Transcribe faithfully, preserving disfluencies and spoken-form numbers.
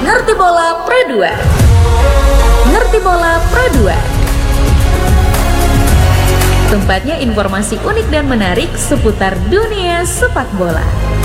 Ngerti Bola Pro dua. Ngerti Bola Pro dua. Tempatnya informasi unik dan menarik seputar dunia sepak bola.